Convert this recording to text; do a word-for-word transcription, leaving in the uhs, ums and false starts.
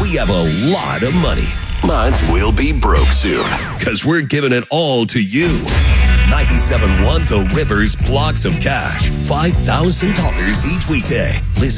We have a lot of money, but we'll be broke soon because we're giving it all to you. ninety-seven point one The Rivers Blocks of Cash. five thousand dollars each weekday. Listen